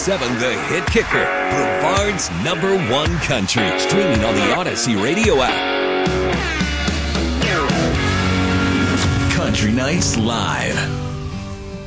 106.7 The Hit Kicker, Brevard's #1 country. Streaming on the Odyssey Radio app. Country Nights Live.